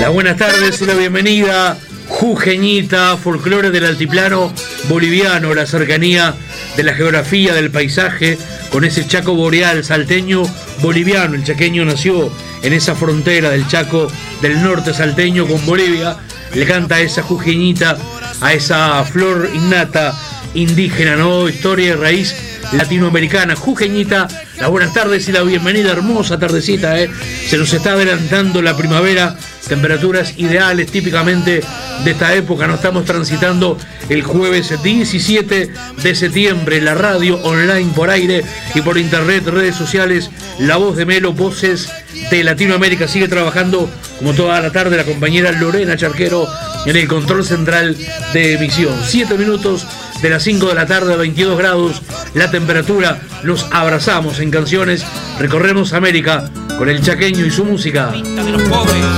Las buenas tardes y la bienvenida, jujeñita, folclore del altiplano boliviano, la cercanía de la geografía, del paisaje, con ese Chaco boreal salteño boliviano. El chaqueño nació en esa frontera del Chaco del norte salteño con Bolivia. Le canta a esa jujeñita, a esa flor innata indígena, ¿no? Historia y raíz latinoamericana. Jujeñita, las buenas tardes y la bienvenida, hermosa tardecita, Se nos está adelantando la primavera, temperaturas ideales típicamente de esta época. Nos estamos transitando el jueves 17 de septiembre. La radio online por aire y por internet, redes sociales, La Voz de Melo, Voces de Latinoamérica. Sigue trabajando como toda la tarde la compañera Lorena Charquero en el control central de emisión. 7 minutos de las 5 de la tarde, 22 grados la temperatura. Nos abrazamos en canciones, recorremos América con el chaqueño y su música.